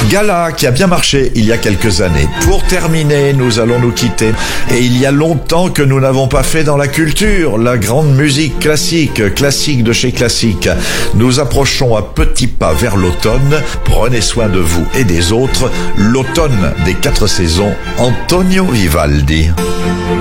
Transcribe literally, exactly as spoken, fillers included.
Gala qui a bien marché il y a quelques années. Pour terminer, nous allons nous quitter. Et il y a longtemps que nous n'avons pas fait dans la culture, la grande musique classique, classique de chez classique. Nous approchons à petits pas vers l'automne. Prenez soin de vous et des autres. L'automne des quatre saisons, Antonio Vivaldi.